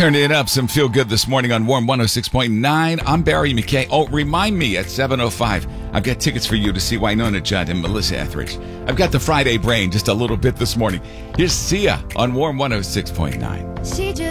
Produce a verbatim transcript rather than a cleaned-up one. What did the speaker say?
Turn it up, some feel good this morning on Warm one oh six point nine. I'm Barry McKay. Oh, remind me at seven oh five. I've got tickets for you to see Wynonna Judd and Melissa Etheridge. I've got the Friday brain just a little bit this morning. Here's Sia on Warm one oh six point nine. She just